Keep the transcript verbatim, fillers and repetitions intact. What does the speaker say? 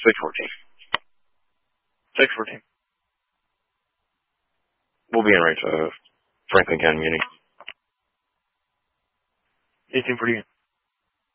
six fourteen. six fourteen. We'll be in range of Franklin County Muni. eighteen forty.